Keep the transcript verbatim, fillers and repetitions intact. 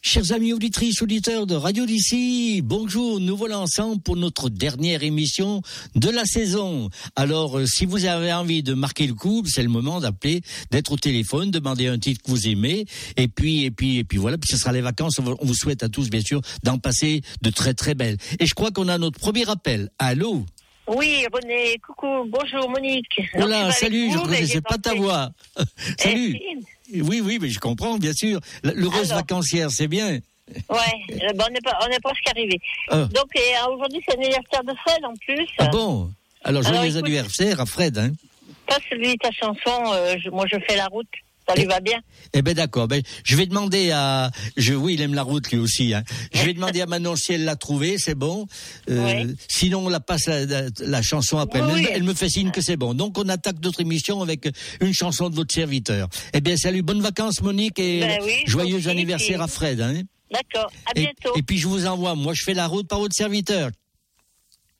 Chers amis auditrices, auditeurs de Radio d'ici, bonjour, nous voilà ensemble pour notre dernière émission de la saison. Alors, euh, si vous avez envie de marquer le coup, c'est le moment d'appeler, d'être au téléphone, demander un titre que vous aimez, et puis, et puis, et puis voilà, puis ce sera les vacances, on vous souhaite à tous, bien sûr, d'en passer de très très belles. Et je crois qu'on a notre premier appel. Allô? Oui, René, coucou, bonjour Monique. Oh là, salut, vous, je ne connaissais pas ta voix. Salut. Eh, oui, oui, mais je comprends, bien sûr. L'heureuse Alors. vacancière, c'est bien. Ouais, euh, bon, on n'est pas, on n'est presque arrivé. Ah. Donc, et, euh, aujourd'hui, c'est l'anniversaire de Fred, en plus. Ah bon? Alors, joyeux Alors, écoute, anniversaire à Fred, hein. Pas celui de ta chanson, euh, je, moi je fais la route, ça lui Eh, va bien. Eh ben d'accord. Ben je vais demander à, je oui, il aime la route lui aussi. Hein. Je vais demander à Manon si elle l'a trouvé, c'est bon. Euh, Oui. Sinon, on la passe la, la, la chanson après. Oui, elle, oui. elle me fait signe que c'est bon. Donc, on attaque notre émission avec une chanson de votre serviteur. Eh bien, salut, bonnes vacances Monique et Ben oui, joyeux aussi, anniversaire puis- à Fred. Hein. D'accord, à Et, bientôt. et puis je vous envoie. Moi, je fais la route par votre serviteur.